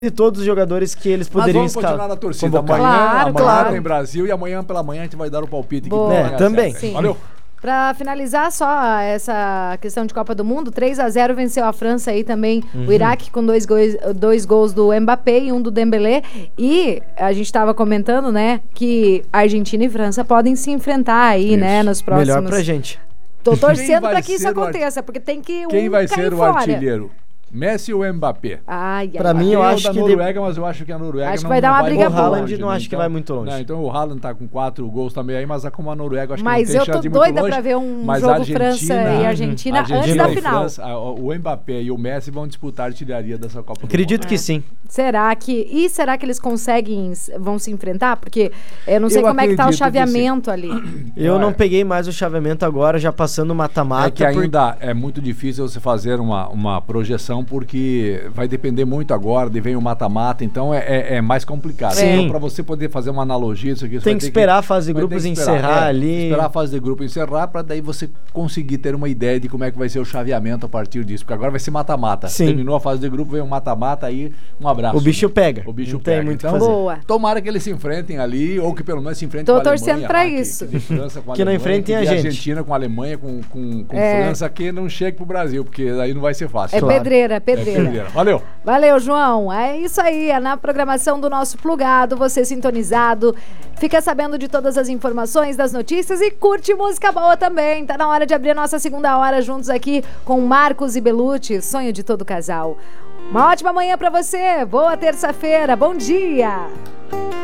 de todos os jogadores que eles poderiam escalar. Mas vamos continuar na torcida. Convocar. Amanhã tem Brasil e amanhã pela manhã a gente vai dar o palpite. Também. Valeu. Pra finalizar só essa questão de Copa do Mundo, 3-0 venceu a França aí também, o Iraque com dois gols do Mbappé e um do Dembélé. E a gente tava comentando, né, que Argentina e França podem se enfrentar aí, né, nos próximos... Melhor pra gente. Tô torcendo pra que isso aconteça, porque tem que Quem vai ser o artilheiro? Messi ou Mbappé? Pra mim, eu acho que... Noruega, mas eu acho que a Noruega acho que vai dar uma briga boa. O Haaland não acho que vai muito longe. Não, então o Haaland tá com 4 gols também aí, mas como a Noruega, acho que mas não tem chance de ir muito longe. Mas eu tô doida pra ver um jogo França e Argentina antes da final. França, o Mbappé e o Messi vão disputar a artilharia dessa Copa do Mundo. Acredito que sim. Será que eles vão se enfrentar? Porque eu não sei como é que tá o chaveamento ali. Eu não peguei mais o chaveamento agora, já passando o mata-mata. É que ainda é muito difícil você fazer uma projeção, porque vai depender muito agora, vem o mata-mata, então é mais complicado. Então, para você poder fazer uma analogia, isso aqui... Tem que esperar a fase de grupos encerrar ali. Esperar a fase de grupo encerrar, para daí você conseguir ter uma ideia de como é que vai ser o chaveamento a partir disso, porque agora vai ser mata-mata. Terminou a fase de grupo, vem um mata-mata, aí um abraço. O bicho pega. O bicho pega. Tem muito então, boa. Tomara que eles se enfrentem ali, ou que pelo menos se enfrentem com a Alemanha. Tô torcendo pra isso. Que França com a que não enfrentem a gente. Argentina com a Alemanha, com França, que não chegue pro Brasil, porque aí não vai ser fácil. É pedreira. Valeu. Valeu, João. É isso aí, é na programação do nosso Plugado, você sintonizado, fica sabendo de todas as informações, das notícias e curte música boa também. tá na hora de abrir a nossa segunda hora juntos aqui com Marcos e Belucci, sonho de todo casal. Uma ótima manhã pra você, boa terça-feira, bom dia!